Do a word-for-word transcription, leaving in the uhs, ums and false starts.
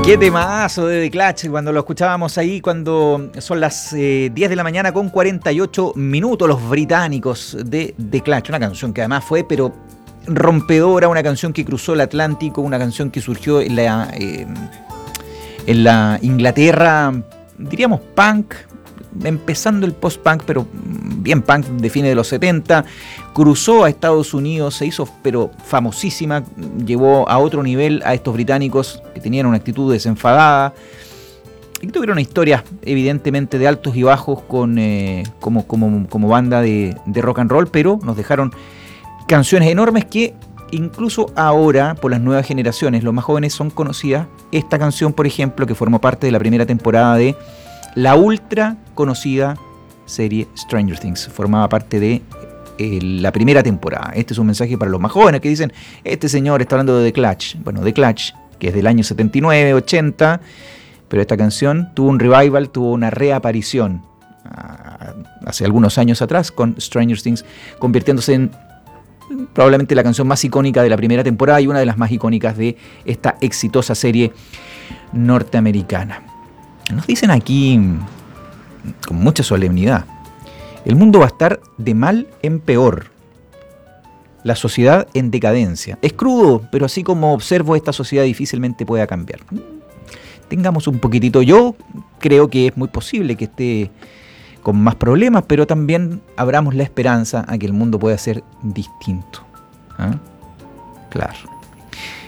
Qué temazo de The Clash cuando lo escuchábamos ahí, cuando son las eh, diez de la mañana con cuarenta y ocho minutos, los británicos de The Clash. Una canción que además fue, pero rompedora, una canción que cruzó el Atlántico, una canción que surgió en la, eh, en la Inglaterra, diríamos punk, empezando el post-punk, pero bien punk de fines de los setenta, cruzó a Estados Unidos, se hizo pero famosísima, llevó a otro nivel a estos británicos que tenían una actitud desenfadada y que tuvieron historias evidentemente de altos y bajos con, eh, como, como, como banda de, de rock and roll, pero nos dejaron canciones enormes que incluso ahora, por las nuevas generaciones, los más jóvenes son conocidas. Esta canción, por ejemplo, que formó parte de la primera temporada de la ultra conocida serie Stranger Things, formaba parte de eh, la primera temporada. Este es un mensaje para los más jóvenes que dicen, este señor está hablando de The Clash. Bueno, The Clash, que es del año setenta y nueve, ochenta, pero esta canción tuvo un revival, tuvo una reaparición uh, hace algunos años atrás con Stranger Things, convirtiéndose en probablemente la canción más icónica de la primera temporada y una de las más icónicas de esta exitosa serie norteamericana. Nos dicen aquí con mucha solemnidad, el mundo va a estar de mal en peor, la sociedad en decadencia. Es crudo, pero así como observo, esta sociedad difícilmente pueda cambiar. Tengamos un poquitito, yo creo que es muy posible que esté con más problemas, pero también abramos la esperanza a que el mundo pueda ser distinto. ¿Ah? Claro.